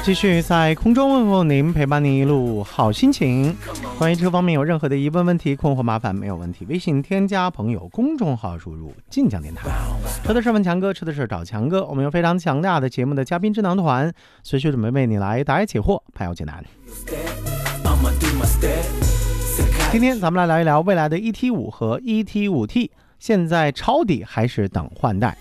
继续在空中问候您，陪伴您一路好心情。关于这方面有任何的疑问、问题、困惑、麻烦，没有问题，微信添加朋友，公众号输入晋江电台。车的是问强哥，车的是找强哥。我们有非常强大的节目的嘉宾智囊团，随时准备为你来答疑解惑，排忧解难。今天咱们来聊一聊未来的 ET5 和 ET5T， 现在抄底还是等换代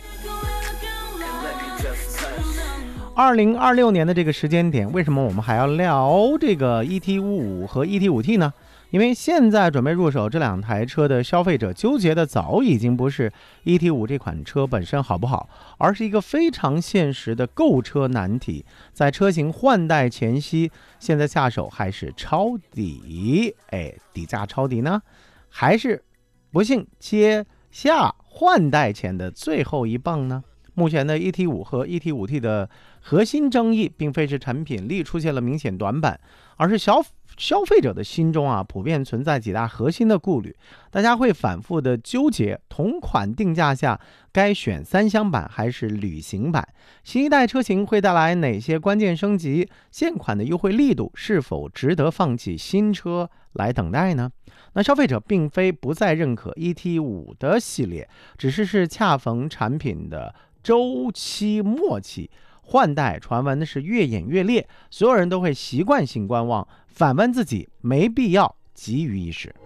？2026年的这个时间点，为什么我们还要聊这个 ET5 和 ET5T 呢？因为现在准备入手这两台车的消费者纠结的早已经不是 ET5 这款车本身好不好，而是一个非常现实的购车难题。在车型换代前夕，现在下手还是抄底，底价抄底呢，还是不幸接下换代前的最后一棒呢？目前的 ET5 和 ET5T 的核心争议并非是产品力出现了明显短板，而是消费者的心中普遍存在几大核心的顾虑。大家会反复的纠结同款定价下该选三厢版还是旅行版，新一代车型会带来哪些关键升级，现款的优惠力度是否值得放弃新车来等待呢？那消费者并非不再认可 ET5 的系列，只是恰逢产品的周期末期，换代传闻的是越演越烈，所有人都会习惯性观望，反问自己没必要急于一时。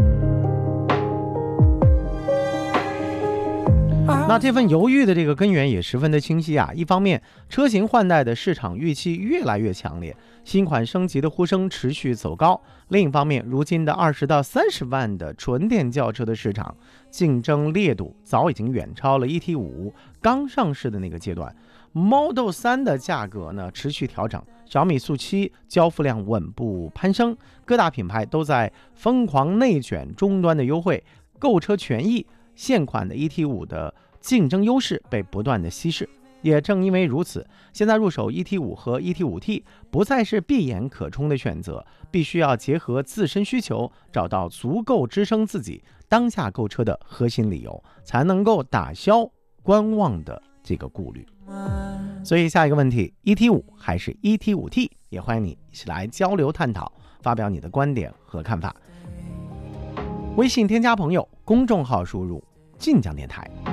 那这份犹豫的这个根源也十分的清晰一方面，车型换代的市场预期越来越强烈，新款升级的呼声持续走高；另一方面，如今的20到30万的纯电轿车的市场竞争烈度早已经远超了 ET5 刚上市的那个阶段。Model 3的价格呢持续调整，小米速7交付量稳步攀升，各大品牌都在疯狂内卷终端的优惠，购车权益，现款的 ET5 的竞争优势被不断的稀释。也正因为如此，现在入手 ET5 和 ET5T 不再是闭眼可冲的选择，必须要结合自身需求，找到足够支撑自己当下购车的核心理由，才能够打消观望的这个顾虑。所以下一个问题， ET5 还是 ET5T， 也欢迎你一起来交流探讨，发表你的观点和看法。微信添加朋友，公众号输入晋江电台。